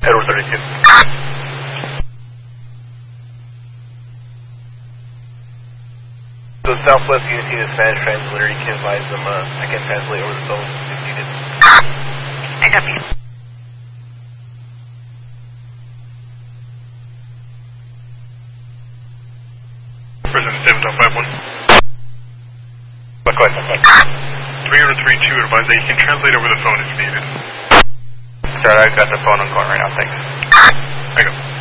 Edward 32. So Southwest Unity is Spanish translator. You can advise them. I can translate over the phone if needed. I copy. President 7.51. Go ahead. 332 advise that you can translate over the phone if needed. Sir, I got the phone. I'm going right now. Thanks. I go.